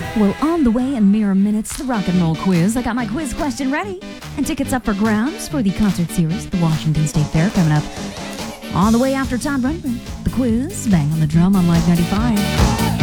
Well, on the way in mere minutes, the rock and roll quiz. I got my quiz question ready. And tickets up for grabs for the concert series at the Washington State Fair coming up. On the way after Todd Rundgren, the quiz, bang on the drum on Live 95.